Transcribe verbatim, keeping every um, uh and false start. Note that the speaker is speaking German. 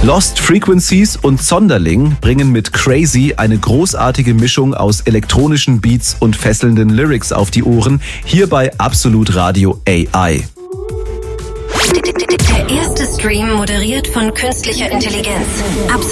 Lost Frequencies und Zonderling bringen mit Crazy eine großartige Mischung aus elektronischen Beats und fesselnden Lyrics auf die Ohren, hier bei Absolut Radio A I. Der erste Stream moderiert von künstlicher Intelligenz.